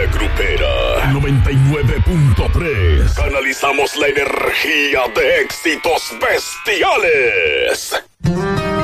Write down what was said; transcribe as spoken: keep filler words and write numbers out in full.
Energía grupera noventa y nueve punto tres. Canalizamos la energía de éxitos bestiales.